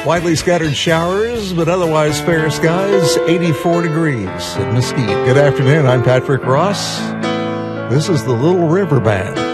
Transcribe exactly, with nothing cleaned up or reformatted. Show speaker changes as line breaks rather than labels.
Widely scattered showers, but otherwise fair skies, eighty-four degrees at Mesquite. Good afternoon. I'm Patrick Ross. This is the Little River Band.